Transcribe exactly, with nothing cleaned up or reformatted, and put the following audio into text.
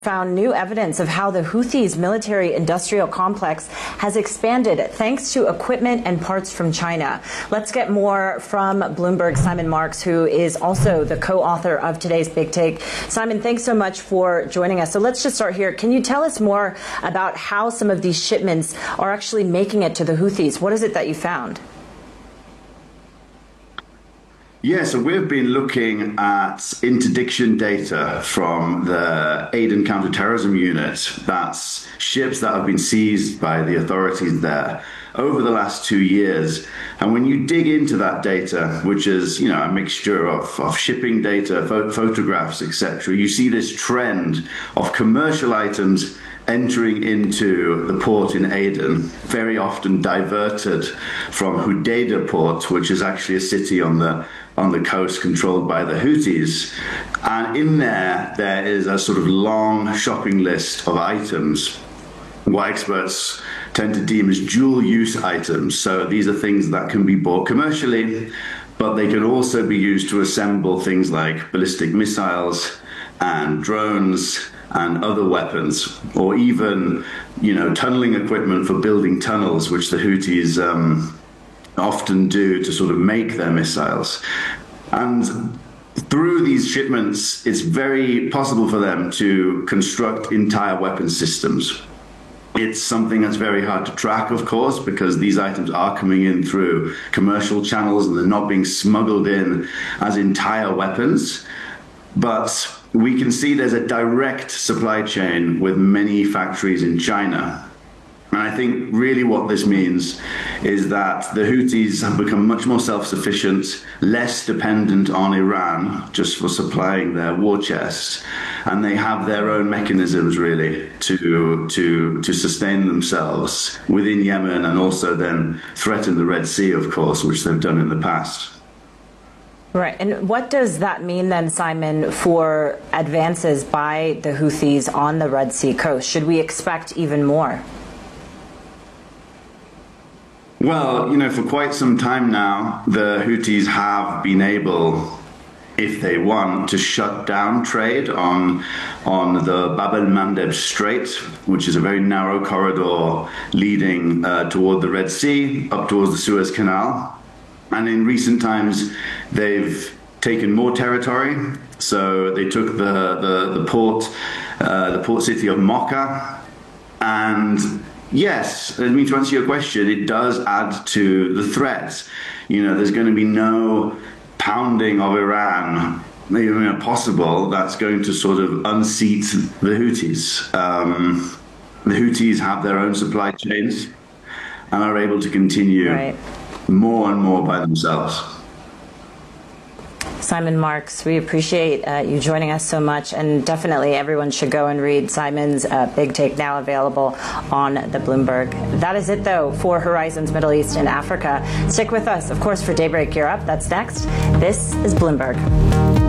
found new evidence of how the Houthis' military-industrial complex has expanded thanks to equipment and parts from China. Let's get more from Bloomberg's Simon Marks, who is also the co-author of today's Big Take. Simon, thanks so much for joining us. So let's just start here. Can you tell us more about how some of these shipments are actually making it to the Houthis? What is it that you found? Yeah, so we've been looking at interdiction data from the Aden Counterterrorism Unit. That's ships that have been seized by the authorities there over the last two years. And when you dig into that data, which is, you know, a mixture of, of shipping data, pho- photographs, et cetera, you see this trend of commercial items entering into the port in Aden, very often diverted from Hodeidah port, which is actually a city on the on the coast controlled by the Houthis. And in there, there is a sort of long shopping list of items, what experts tend to deem as dual-use items. So these are things that can be bought commercially, but they can also be used to assemble things like ballistic missiles and drones and other weapons, or even, you know, tunneling equipment for building tunnels, which the Houthis um, often do to sort of make their missiles. And through these shipments, it's very possible for them to construct entire weapon systems. It's something that's very hard to track, of course, because these items are coming in through commercial channels and they're not being smuggled in as entire weapons. But we can see there's a direct supply chain with many factories in China. And I think really what this means is that the Houthis have become much more self-sufficient, less dependent on Iran just for supplying their war chest. And they have their own mechanisms, really, to, to, to sustain themselves within Yemen and also then threaten the Red Sea, of course, which they've done in the past. Right. And what does that mean then, Simon, for advances by the Houthis on the Red Sea coast? Should we expect even more? Well, you know, for quite some time now, the Houthis have been able, if they want, to shut down trade on, on the Bab el-Mandeb Strait, which is a very narrow corridor leading uh, toward the Red Sea, up towards the Suez Canal. And in recent times, they've taken more territory. So they took the, the, the port, uh, the port city of Mocha. And yes, I mean, to answer your question, it does add to the threat. You know, there's going to be no pounding of Iran, you know, possible, that's going to sort of unseat the Houthis. Um, the Houthis have their own supply chains and are able to continue right. more and more by themselves. Simon Marks, we appreciate uh, you joining us so much, and definitely everyone should go and read Simon's uh, Big Take, now available on the Bloomberg. That is it, though, for Horizons Middle East and Africa. Stick with us, of course, for Daybreak Europe. That's next. This is Bloomberg.